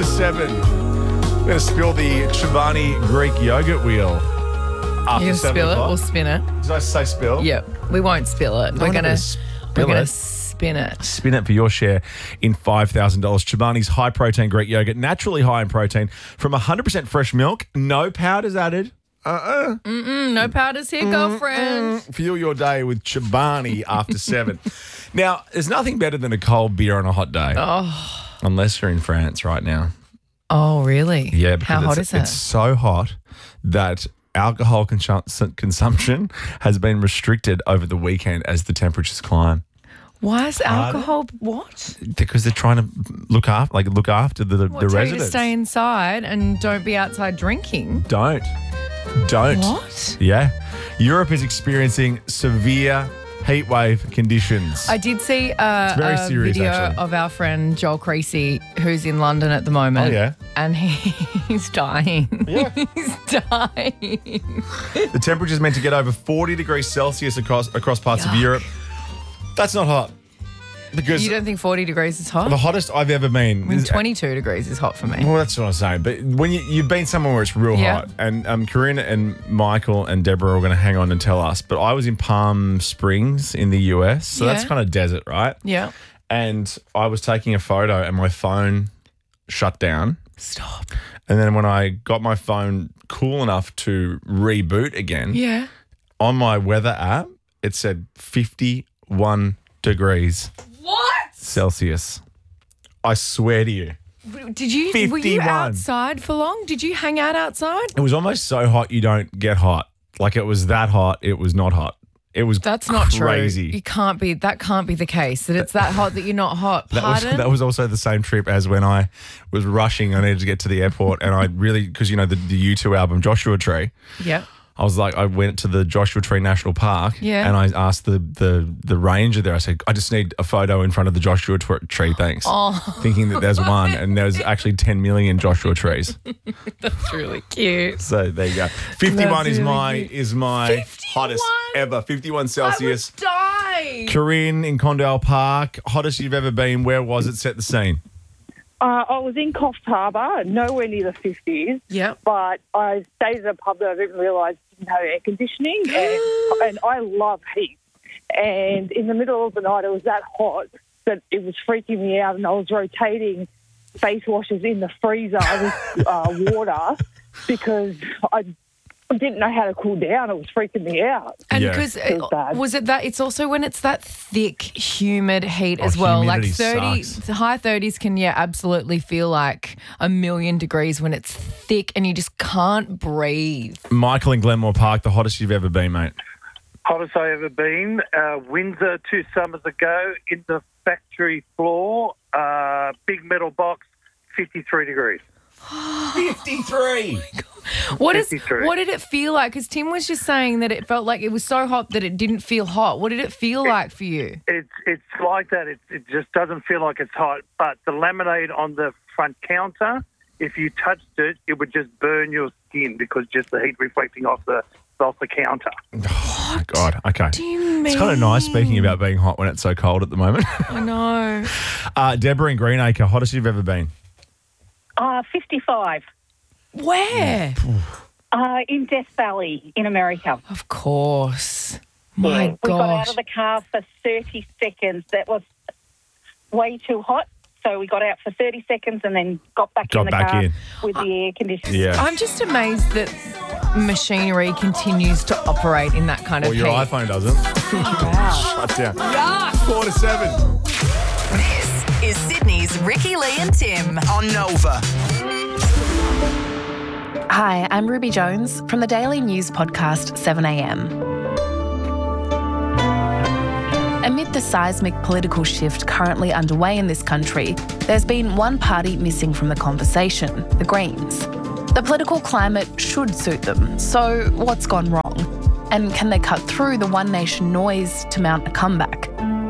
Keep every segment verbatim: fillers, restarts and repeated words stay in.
to seven. We're going to spill the Chobani Greek yogurt wheel after You can seven spill it, o'clock. we'll spin it. Did I say spill? Yep, we won't spill it. No, We're no, going to spill we're going it. to spin it. Spin it for your share in five thousand dollars. Chobani's high-protein Greek yogurt, naturally high in protein, from one hundred percent fresh milk, no powders added. Uh-uh. Mm-mm, no powders here, girlfriend. Fuel your day with Chobani after seven. Now, there's nothing better than a cold beer on a hot day. Oh, Unless you're in France right now. oh really? Yeah. Because How hot it's, is it? It's so hot that alcohol consum- consumption has been restricted over the weekend as the temperatures climb. Why is alcohol what? Because they're trying to look after, like look after the, What, the tell you residents. to stay inside and don't be outside drinking? Don't. Don't. What? Yeah. Europe is experiencing severe heat wave conditions. I did see uh, very a serious, video actually. of our friend Joel Creasy, who's in London at the moment. Oh, yeah? And he, he's dying. Yeah. He's dying. The temperature's meant to get over forty degrees Celsius across across parts of Yuck. Europe. That's not hot. Because You don't think forty degrees is hot? the hottest I've ever been. I mean, is- twenty-two degrees is hot for me. Well, that's what I'm saying. But when you, you've been somewhere where it's real Yeah. hot, and um, Corinne and Michael and Deborah are going to hang on and tell us, but I was in Palm Springs in the U S, so that's Yeah. kind of desert, right? Yeah. And I was taking a photo and my phone shut down. Stop. And then when I got my phone cool enough to reboot again, Yeah. on my weather app, it said fifty-one degrees What? Celsius. I swear to you. Did you, were you fifty-one. outside for long? Did you hang out outside? It was almost so hot you don't get hot. Like it was that hot, it was not hot. It was That's not crazy. true. You can't be, that can't be the case, that it's that hot that you're not hot. That was, Pardon? that was also the same trip as when I was rushing. I needed to get to the airport, and I really, because you know the, the U two album Joshua Tree. Yep. I was like, I went to the Joshua Tree National Park, Yeah. and I asked the the the ranger there. I said, I just need a photo in front of the Joshua tw- tree, thanks. Oh. Thinking that there's one, and there's actually ten million Joshua trees. That's really cute. So there you go. fifty-one That's is really my cute. is my fifty-one? hottest ever. fifty-one Celsius. I would die. Corinne in Condell Park, hottest you've ever been. Where was it? Set the scene. Uh, I was in Coffs Harbour, nowhere near the fifties, Yep. but I stayed at a pub that I didn't realise didn't have air conditioning, and, and I love heat. And in the middle of the night, it was that hot that it was freaking me out, and I was rotating face washes in the freezer with uh, water because I didn't know how to cool down. It was freaking me out. And Yeah. because It was bad. was it that it's also when it's that thick, humid heat Oh, as well. Like humidity thirty, sucks. the high thirties can yeah absolutely feel like a million degrees when it's thick and you just can't breathe. Michael in Glenmore Park, the hottest you've ever been, mate. Hottest I ever been. Uh, Windsor two summers ago in the factory floor, uh, big metal box, fifty-three degrees. fifty-three. What is fifty-three. what did it feel like? Because Tim was just saying that it felt like it was so hot that it didn't feel hot. What did it feel like for you? It's it's like that. It, it just doesn't feel like it's hot. But the laminate on the front counter, if you touched it, it would just burn your skin because just the heat reflecting off the off the counter. Oh, my God. Okay. Do you mean? It's kind of nice speaking about being hot when it's so cold at the moment. I know. uh, Deborah in Greenacre, hottest you've ever been. Uh, fifty-five. Where? Uh, in Death Valley in America. Of course. My Yeah, we got out gosh. of the car for thirty seconds. That was way too hot. So we got out for thirty seconds and then got back Got in the back car in. with the air conditioning. Yeah. I'm just amazed that machinery continues to operate in that kind of Or your heat. iPhone doesn't. Wow. Shut down. Four to seven. This is Sydney's Ricky Lee and Tim on Nova. Hi, I'm Ruby Jones from the daily news podcast seven a m. Amid the seismic political shift currently underway in this country, there's been one party missing from the conversation, the Greens. The political climate should suit them, so what's gone wrong? And can they cut through the One Nation noise to mount a comeback?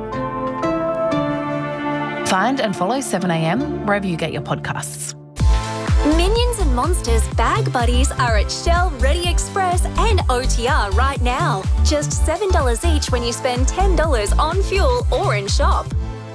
Find and follow seven a m wherever you get your podcasts. Minions and Monsters Bag Buddies are at Shell, Ready Express and O T R right now. Just seven dollars each when you spend ten dollars on fuel or in shop.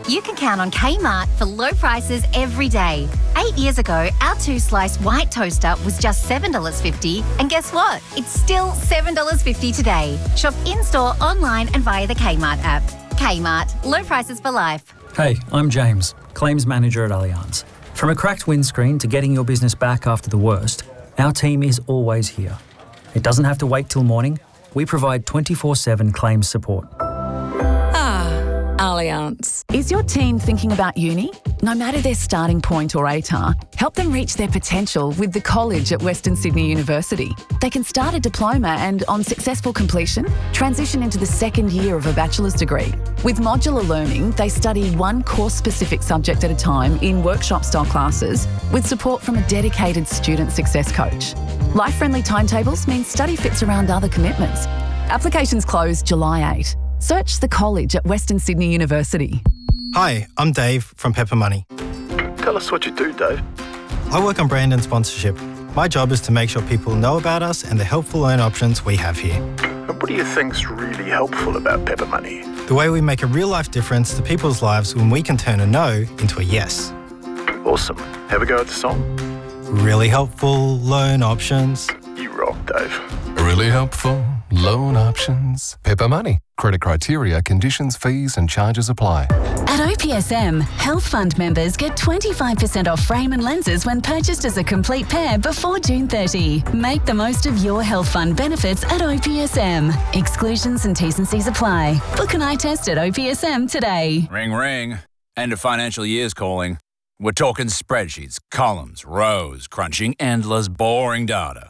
You can count on Kmart for low prices every day. Eight years ago, our two-slice white toaster was just seven dollars fifty, and guess what? It's still seven dollars fifty today. Shop in-store, online and via the Kmart app. Kmart, low prices for life. Hey, I'm James, Claims Manager at Allianz. From a cracked windscreen to getting your business back after the worst, our team is always here. It doesn't have to wait till morning. We provide twenty-four seven claims support. Ah, Allianz. Is your teen thinking about uni? No matter their starting point or A T A R, help them reach their potential with the college at Western Sydney University. They can start a diploma and, on successful completion, transition into the second year of a bachelor's degree. With modular learning, they study one course-specific subject at a time in workshop-style classes with support from a dedicated student success coach. Life-friendly timetables mean study fits around other commitments. Applications close July eighth. Search the college at Western Sydney University. Hi, I'm Dave from Pepper Money. Tell us what you do, Dave. I work on brand and sponsorship. My job is to make sure people know about us and the helpful loan options we have here. And what do you think's really helpful about Pepper Money? The way we make a real-life difference to people's lives when we can turn a no into a yes. Awesome. Have a go at the song. Really helpful loan options. You rock, Dave. Really helpful loan options. Pepper Money. Credit criteria, conditions, fees and charges apply. At O P S M, Health Fund members get twenty-five percent off frame and lenses when purchased as a complete pair before June thirtieth. Make the most of your Health Fund benefits at O P S M. Exclusions and T's and C's apply. Book an eye test at O P S M today. Ring, ring. End of financial year's calling. We're talking spreadsheets, columns, rows, crunching endless, boring data.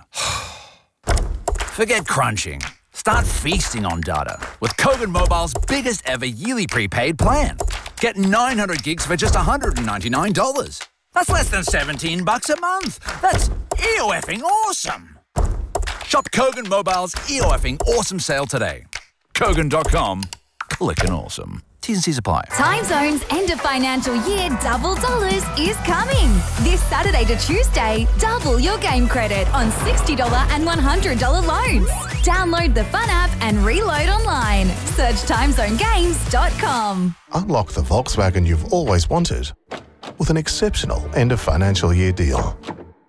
Forget crunching. Start feasting on data with Kogan Mobile's biggest ever yearly prepaid plan. Get nine hundred gigs for just one hundred ninety-nine dollars. That's less than seventeen bucks a month. That's E-O-effing awesome. Shop Kogan Mobile's E-O-effing awesome sale today. Kogan dot com. Clickin' awesome. T's and C's apply. Time Zone's end of financial year double dollars is coming. This Saturday to Tuesday, double your game credit on sixty dollars and one hundred dollars loans. Download the Fun app and reload online. Search time zone games dot com. Unlock the Volkswagen you've always wanted with an exceptional end of financial year deal.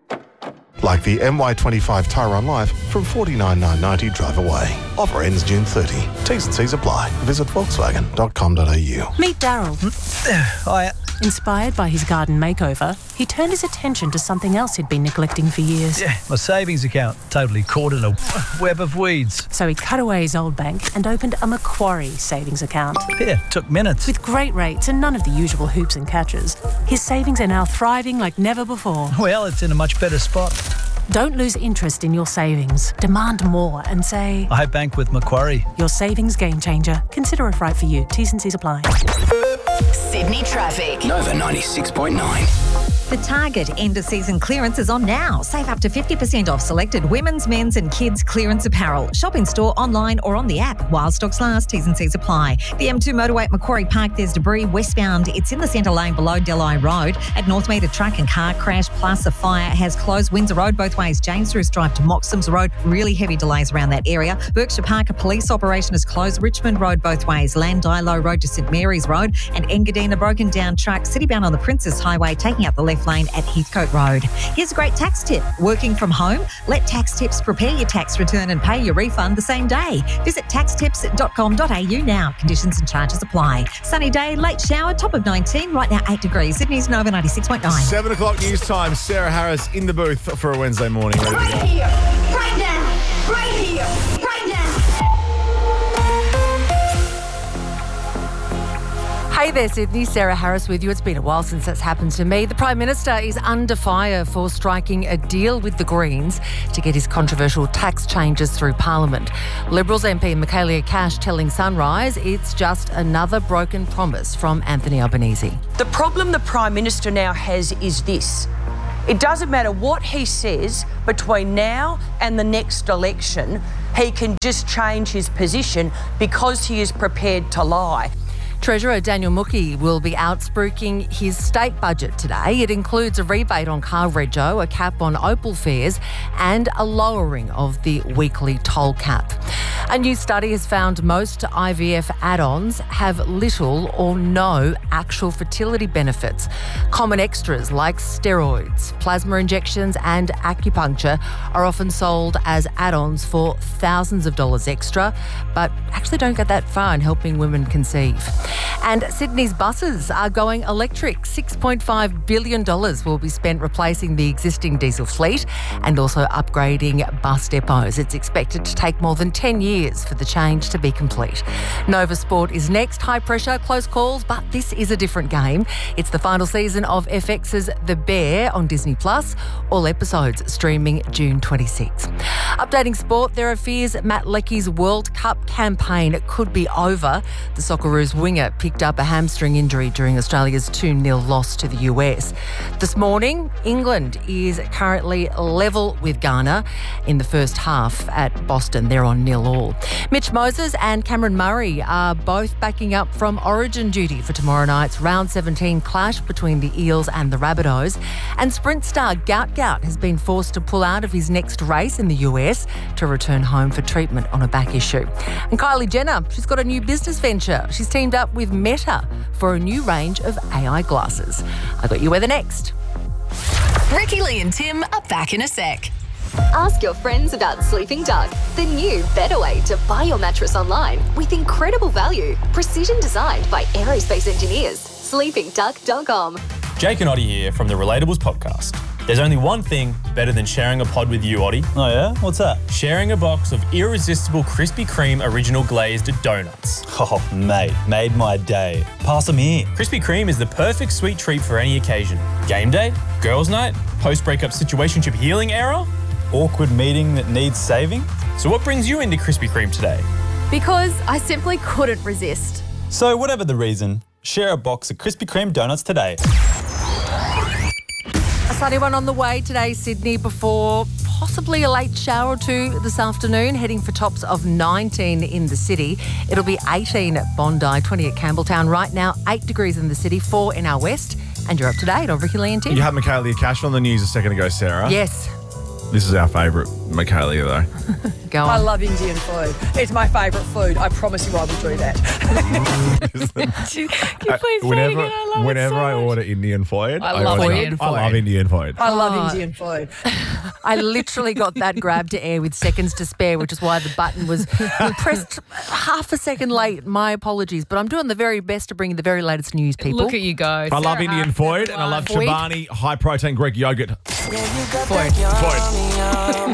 Like the M Y twenty-five Tyron Life from forty-nine thousand nine hundred ninety drive away. Offer ends June thirtieth. T's and C's apply. Visit volkswagen dot com dot a u. Meet Daryl. Hiya. Inspired by his garden makeover, he turned his attention to something else he'd been neglecting for years. Yeah, my savings account, totally caught in a web of weeds. So he cut away his old bank and opened a Macquarie savings account. Yeah, took minutes. With great rates and none of the usual hoops and catches, his savings are now thriving like never before. Well, it's in a much better spot. Don't lose interest in your savings. Demand more and say, I bank with Macquarie. Your savings game changer. Consider if right for you. T's and C's apply. Sydney traffic. Nova ninety-six point nine. The Target end-of-season clearance is on now. Save up to fifty percent off selected women's, men's and kids' clearance apparel. Shop in store, online or on the app. While stocks last, T's and C's apply. The M two motorway at Macquarie Park, there's debris westbound. It's in the centre lane below Delhi Road. At Northmead, a truck and car crash plus a fire has closed Windsor Road both ways. James Roos Drive to Moxham's Road. Really heavy delays around that area. Berkshire Park, a police operation is closed. Richmond Road both ways. Landilo Road to St Mary's Road. And Engadine, a broken down truck citybound on the Princess Highway taking out the left lane at Heathcote Road. Here's a great tax tip. Working from home? Let Tax Tips prepare your tax return and pay your refund the same day. Visit tax tips dot com dot a u now. Conditions and charges apply. Sunny day, late shower, top of nineteen, right now eight degrees. Sydney's Nova ninety-six point nine. Seven o'clock news time. Sarah Harris in the booth for a Wednesday morning. Right here, right now, right here, right now. Hey there, Sydney. Sarah Harris with you. It's been a while since that's happened to me. The Prime Minister is under fire for striking a deal with the Greens to get his controversial tax changes through Parliament. Liberals M P Michaelia Cash telling Sunrise it's just another broken promise from Anthony Albanese. The problem the Prime Minister now has is this. It doesn't matter what he says between now and the next election, he can just change his position because he is prepared to lie. Treasurer Daniel Mookie will be outspruiking his state budget today. It includes a rebate on car rego, a cap on Opal fares and a lowering of the weekly toll cap. A new study has found most I V F add-ons have little or no actual fertility benefits. Common extras like steroids, plasma injections and acupuncture are often sold as add-ons for thousands of dollars extra, but actually don't get that far in helping women conceive. And Sydney's buses are going electric. six point five billion dollars will be spent replacing the existing diesel fleet and also upgrading bus depots. It's expected to take more than ten years for the change to be complete. Nova Sport is next. High pressure, close calls, but this is a different game. It's the final season of F X's The Bear on Disney Plus. All episodes streaming June twenty-sixth. Updating sport, there are fears Matt Leckie's World Cup campaign could be over. The Socceroos winger picked up a hamstring injury during Australia's two nil loss to the U S. This morning, England is currently level with Ghana in the first half at Boston. They're on nil all. Mitch Moses and Cameron Murray are both backing up from Origin duty for tomorrow night's round seventeen clash between the Eels and the Rabbitohs. And sprint star Gout Gout has been forced to pull out of his next race in the U S to return home for treatment on a back issue. And Kylie Jenner, she's got a new business venture. She's teamed up with Meta for a new range of A I glasses. I got you weather next. Ricky Lee and Tim are back in a sec. Ask your friends about Sleeping Duck, the new better way to buy your mattress online with incredible value, precision designed by aerospace engineers. sleeping duck dot com. Jake and Oddie here from the Relatables podcast. There's only one thing better than sharing a pod with you, Oddie. Oh yeah? What's that? Sharing a box of irresistible Krispy Kreme original glazed donuts. Oh, mate, made my day. Pass them here. Krispy Kreme is the perfect sweet treat for any occasion. Game day, girls' night, post-breakup situationship healing era, awkward meeting that needs saving. So what brings you into Krispy Kreme today? Because I simply couldn't resist. So whatever the reason, share a box of Krispy Kreme donuts today. A sunny one on the way today, Sydney, before possibly a late shower or two this afternoon, heading for tops of nineteen in the city. It'll be eighteen at Bondi, twenty at Campbelltown. Right now, eight degrees in the city, four in our west. And you're up to date on Ricky Lee and Tim. You had Michaela Cash on the news a second ago, Sarah. Yes. This is our favourite Michaela, though. Go on. I love Indian food. It's my favourite food. I promise you I will do that. Can you please say whenever it again? I love whenever it so I much. order Indian food, I love order- Indian I love food. Indian food. I love Oh. Indian food. I literally got that grab to air with seconds to spare, which is why the button was pressed half a second late. My apologies, but I'm doing the very best to bring you the very latest news, people. Look at you go. I love Indian food and I love Food. Chobani high protein Greek yogurt. Food. Food.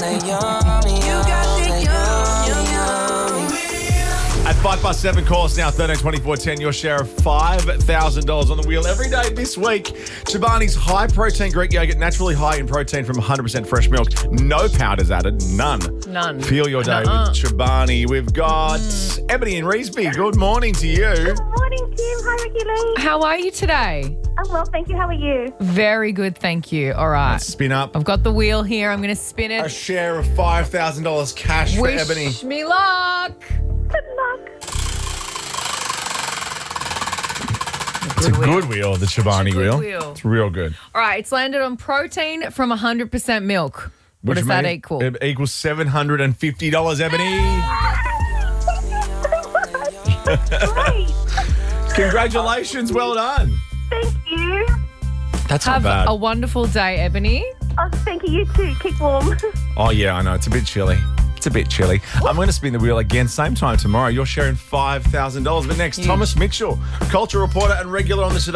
At five past seven, call us now, thirteen twenty-four ten. Your share of five thousand dollars on the wheel every day this week. Chobani's high protein Greek yogurt, naturally high in protein from one hundred percent fresh milk. No powders added, none. None. Feel your day Nuh-uh. with Chobani. We've got Ebony and Reesby. Good morning to you. Good morning, Tim. Hi, Ricky Lee. How are you today? I'm well, thank you. How are you? Very good, thank you. All right. Spin up. I've got the wheel here. I'm going to spin it. A share of five thousand dollars cash Wish for Ebony. me luck. Good luck. It's a good wheel, the Chobani It's a good wheel. wheel. It's real good. All right, it's landed on protein from one hundred percent milk. What Which does that mean- equal? It equals seven hundred fifty dollars, Ebony. Great. Congratulations, well done. Thank you. That's Have not bad. a wonderful day, Ebony. Oh, thank you. You too. Keep warm. Oh, yeah, I know. It's a bit chilly. It's a bit chilly. I'm going to spin the wheel again, same time tomorrow. You're sharing five thousand dollars. But next, Thomas Mitchell, culture reporter and regular on the Today